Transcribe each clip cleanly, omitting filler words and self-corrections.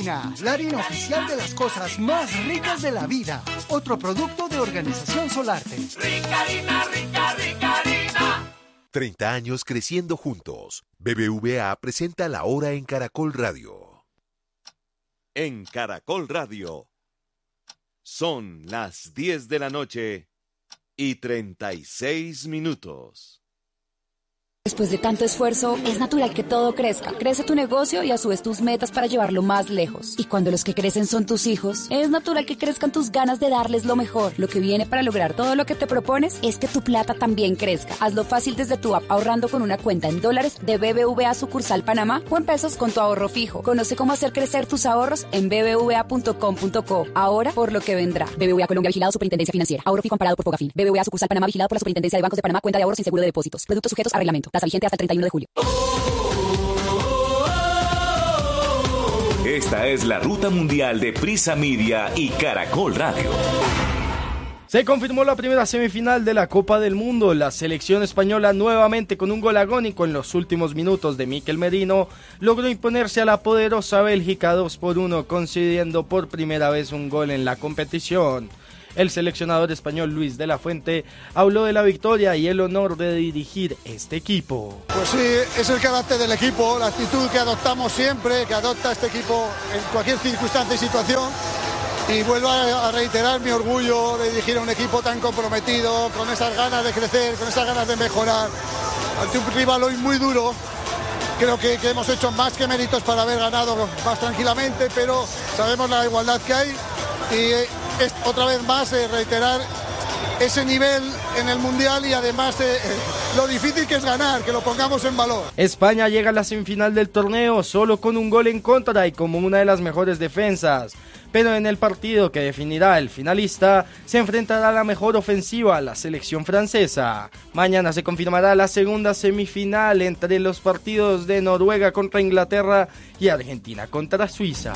Rica-Harina, la harina oficial de las cosas más ricas de la vida. Otro producto de Organización Solarte. Rica-Harina, rica, Rica-Harina. 30 años creciendo juntos. BBVA presenta La Hora en Caracol Radio. En Caracol Radio. Son las 10 de la noche y 36 minutos. Después de tanto esfuerzo, es natural que todo crezca. Crece tu negocio y a su vez tus metas para llevarlo más lejos. Y cuando los que crecen son tus hijos, es natural que crezcan tus ganas de darles lo mejor. Lo que viene para lograr todo lo que te propones es que tu plata también crezca. Hazlo fácil desde tu app ahorrando con una cuenta en dólares de BBVA sucursal Panamá o en pesos con tu ahorro fijo. Conoce cómo hacer crecer tus ahorros en bbva.com.co. Ahora por lo que vendrá. BBVA Colombia, vigilado Superintendencia Financiera. Ahorro fijo amparado por Fogafín. BBVA sucursal Panamá, vigilado por la Superintendencia de Bancos de Panamá. Cuenta de ahorros sin seguro de depósitos. Productos sujetos a reglamento. Tasa vigente hasta el 31 de julio. Esta es la ruta mundial de Prisa Media y Caracol Radio. Se confirmó la primera semifinal de la Copa del Mundo. La selección española, nuevamente con un gol agónico en los últimos minutos de Mikel Merino, logró imponerse a la poderosa Bélgica 2-1, concediendo por primera vez un gol en la competición. El seleccionador español Luis de la Fuente habló de la victoria y el honor de dirigir este equipo. Pues sí, es el carácter del equipo, la actitud que adoptamos siempre, que adopta este equipo en cualquier circunstancia y situación. Y vuelvo a reiterar mi orgullo de dirigir a un equipo tan comprometido, con esas ganas de crecer, con esas ganas de mejorar. Ante un rival hoy muy duro, creo que hemos hecho más que méritos para haber ganado más tranquilamente, pero sabemos la igualdad que hay y es otra vez más reiterar ese nivel en el Mundial y además lo difícil que es ganar, que lo pongamos en valor. España llega a la semifinal del torneo solo con un gol en contra y como una de las mejores defensas. Pero en el partido que definirá el finalista, se enfrentará a la mejor ofensiva, la selección francesa. Mañana se confirmará la segunda semifinal entre los partidos de Noruega contra Inglaterra y Argentina contra Suiza.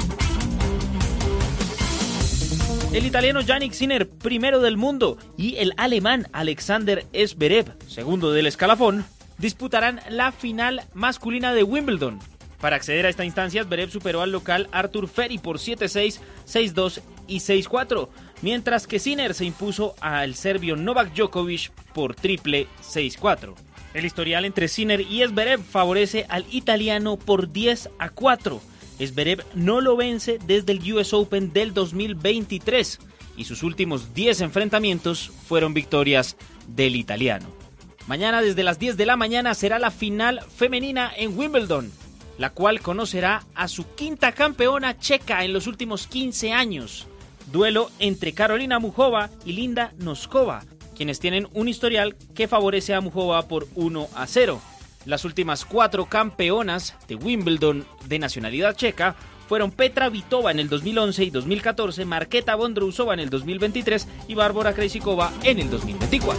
El italiano Jannik Sinner, primero del mundo, y el alemán Alexander Zverev, segundo del escalafón, disputarán la final masculina de Wimbledon. Para acceder a esta instancia, Zverev superó al local Arthur Ferry por 7-6, 6-2 y 6-4, mientras que Sinner se impuso al serbio Novak Djokovic por triple 6-4. El historial entre Sinner y Zverev favorece al italiano por 10-4. Zverev no lo vence desde el US Open del 2023 y sus últimos 10 enfrentamientos fueron victorias del italiano. Mañana desde las 10 de la mañana será la final femenina en Wimbledon, la cual conocerá a su quinta campeona checa en los últimos 15 años. Duelo entre Karolina Muchova y Linda Noskova, quienes tienen un historial que favorece a Muchova por 1-0. Las últimas 4 campeonas de Wimbledon de nacionalidad checa fueron Petra Vitova en el 2011 y 2014, Marketa Vondrousova en el 2023 y Bárbara Krejcikova en el 2024.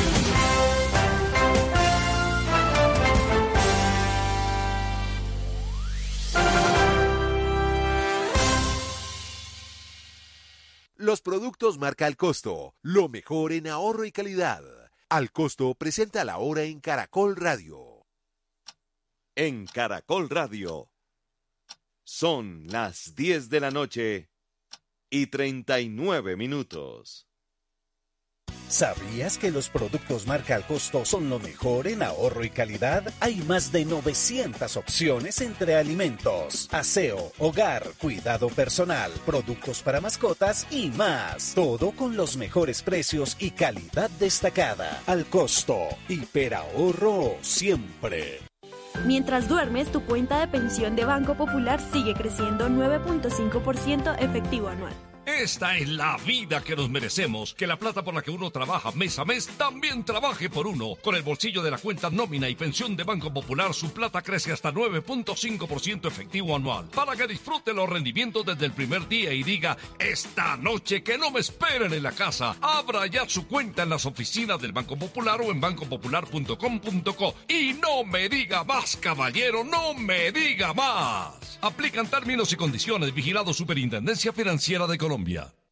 Los productos marca Al Costo, lo mejor en ahorro y calidad. Al Costo presenta La Hora en Caracol Radio. En Caracol Radio. Son las 10 de la noche y 39 minutos. ¿Sabías que los productos marca Al Costo son lo mejor en ahorro y calidad? Hay más de 900 opciones entre alimentos, aseo, hogar, cuidado personal, productos para mascotas y más. Todo con los mejores precios y calidad destacada. Al Costo, hiperahorro siempre. Mientras duermes, tu cuenta de pensión de Banco Popular sigue creciendo 9.5% efectivo anual. Esta es la vida que nos merecemos, que la plata por la que uno trabaja mes a mes también trabaje por uno. Con el bolsillo de la cuenta nómina y pensión de Banco Popular, su plata crece hasta 9.5% efectivo anual. Para que disfrute los rendimientos desde el primer día y diga, esta noche que no me esperen en la casa. Abra ya su cuenta en las oficinas del Banco Popular o en bancopopular.com.co. Y no me diga más, caballero, no me diga más. Aplican términos y condiciones. Vigilado Superintendencia Financiera de Colombia.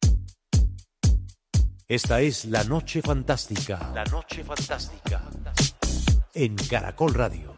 Esta es La Noche Fantástica. La Noche Fantástica. En Caracol Radio.